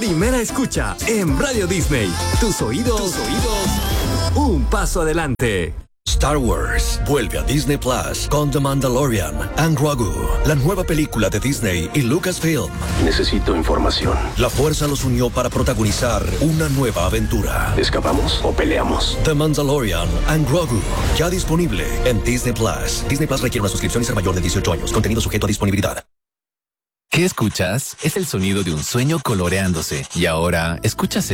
primera escucha en Radio Disney. Tus oídos, un paso adelante. Star Wars vuelve a Disney Plus con The Mandalorian and Grogu, la nueva película de Disney y Lucasfilm. Necesito información. La fuerza los unió para protagonizar una nueva aventura. ¿Escapamos o peleamos? The Mandalorian and Grogu, ya disponible en Disney Plus. Disney Plus requiere una suscripción y ser mayor de 18 años. Contenido sujeto a disponibilidad. ¿Qué escuchas? Es el sonido de un sueño coloreándose. Y ahora, ¿escuchas